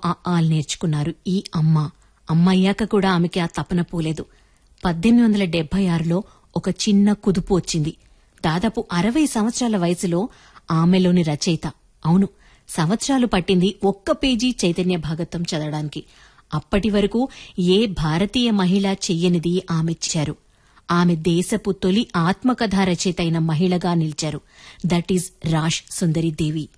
ఆలు నేర్చుకున్నారు ఈ అమ్మయ్యాక కూడా ఆమెకి ఆ తపన పోలేదు. 1876లో ఒక చిన్న కుదుపు వచ్చింది. దాదాపు 60 సంవత్సరాల వయసులో ఆమెలోని రచయిత. అవును, సంవత్సరాలు పట్టింది ఒక్క పేజీ చైతన్య భాగవతం చదవడానికి. అప్పటి వరకు ఏ భారతీయ మహిళ చెయ్యనిది ఆమె చేశారు. ఆమె దేశపు తొలి ఆత్మకథా రచయిత అయిన మహిళగా నిలిచారు. That is rash Sundari Devi.